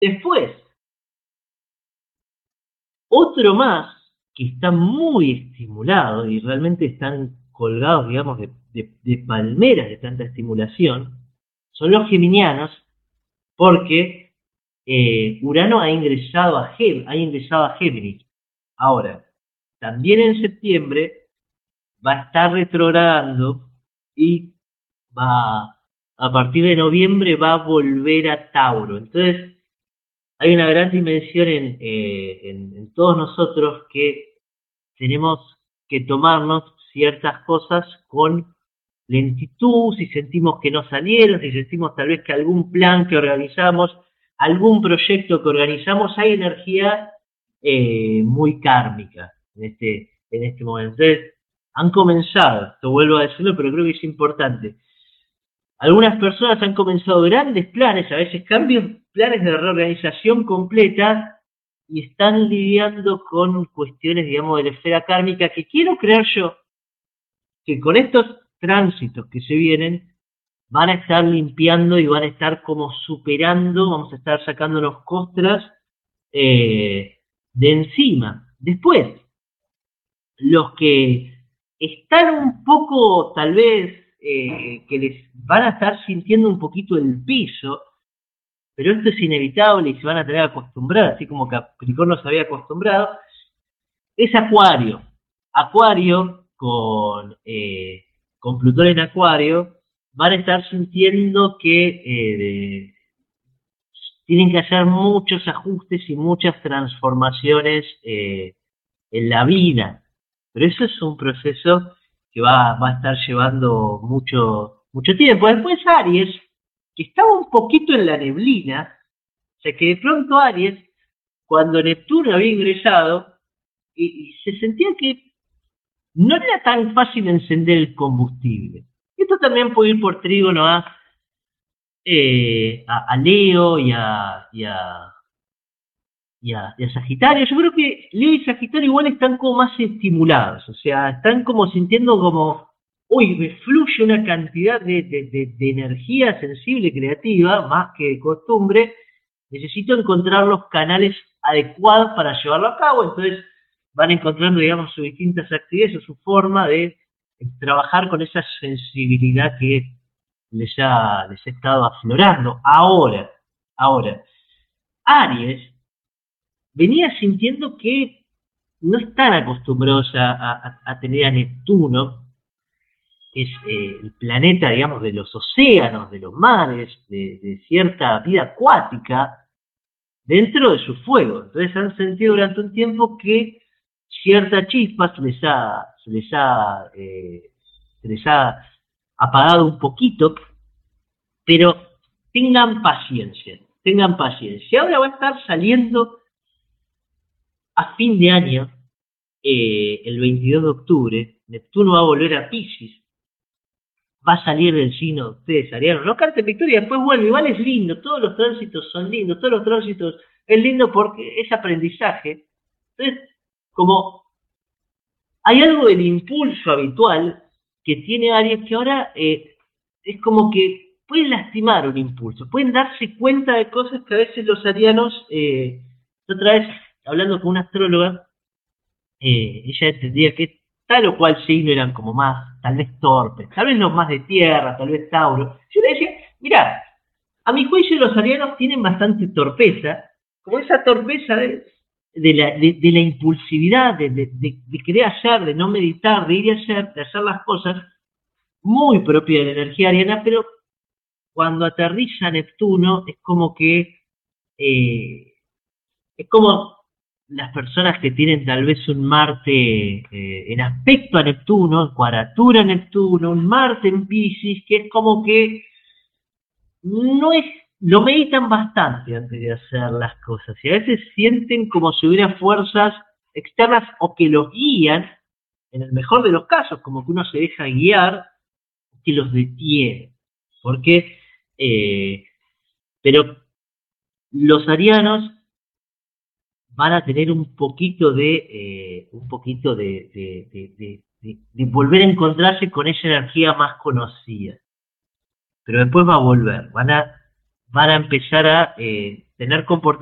Después, otro más que está muy estimulado y realmente están colgados, digamos, de palmeras de tanta estimulación, son los geminianos, porque Urano ha ingresado a Géminis. Ahora, también en septiembre va a estar retrogradando y va, a partir de noviembre va a volver a Tauro. Entonces, hay una gran dimensión en todos nosotros que tenemos que tomarnos ciertas cosas con lentitud, si sentimos que no salieron, si sentimos tal vez que algún plan que organizamos, algún proyecto que organizamos, hay energía muy kármica en este momento. Entonces, han comenzado, esto vuelvo a decirlo, pero creo que es importante. Algunas personas han comenzado grandes planes, a veces cambios, planes de reorganización completa, y están lidiando con cuestiones, digamos, de la esfera kármica, que quiero creer yo que con estos tránsitos que se vienen, van a estar limpiando y van a estar como superando, vamos a estar sacándonos costras de encima. Después, los que están un poco, tal vez, que les van a estar sintiendo un poquito el piso, pero esto es inevitable y se van a tener que acostumbrar, así como Capricornio se había acostumbrado, es Acuario. Acuario con Plutón en Acuario van a estar sintiendo que tienen que hacer muchos ajustes y muchas transformaciones en la vida. Pero eso es un proceso que va a estar llevando mucho tiempo. Después Aries, que estaba un poquito en la neblina, o sea que de pronto Aries, cuando Neptuno había ingresado, y se sentía que no era tan fácil encender el combustible. Esto también puede ir por trígono a Leo y a Sagitario. Yo creo que Leo y Sagitario igual están como más estimulados, o sea, están como sintiendo como, uy, me fluye una cantidad de energía sensible, creativa, más que de costumbre, necesito encontrar los canales adecuados para llevarlo a cabo, entonces van encontrando, digamos, sus distintas actividades o su forma de trabajar con esa sensibilidad que les ha estado aflorando. Ahora, Aries venía sintiendo que no están acostumbrados a tener a Neptuno, que es el planeta, digamos, de los océanos, de los mares, de cierta vida acuática, dentro de su fuego. Entonces han sentido durante un tiempo que cierta chispa se les ha apagado un poquito, pero tengan paciencia, tengan paciencia. Ahora va a estar saliendo a fin de año, el 22 de octubre, Neptuno va a volver a Pisces, va a salir del signo de ustedes, Ariano, no cante victoria, después vuelve, igual es lindo, todos los tránsitos son lindos, todos los tránsitos es lindo porque es aprendizaje. Entonces, como hay algo del impulso habitual que tiene Aries que ahora es como que pueden lastimar un impulso, pueden darse cuenta de cosas que a veces los arianos, otra vez hablando con una astróloga, ella entendía que tal o cual signo eran como más, tal vez torpes, tal vez los más de tierra, tal vez Tauro. Yo le decía, mirá, a mi juicio los arianos tienen bastante torpeza, como esa torpeza de la impulsividad, de querer hacer, de no meditar, de ir a hacer, de hacer las cosas, muy propia de la energía ariana, pero cuando aterriza Neptuno es como que es como las personas que tienen tal vez un Marte en aspecto a Neptuno, en cuadratura a Neptuno, un Marte en Pisces, que es como que no es, lo meditan bastante antes de hacer las cosas, y a veces sienten como si hubiera fuerzas externas o que los guían, en el mejor de los casos, como que uno se deja guiar, que los detiene. Porque, pero los arianos van a tener un poquito de volver a encontrarse con esa energía más conocida. Pero después va a volver, van a empezar a tener comportamientos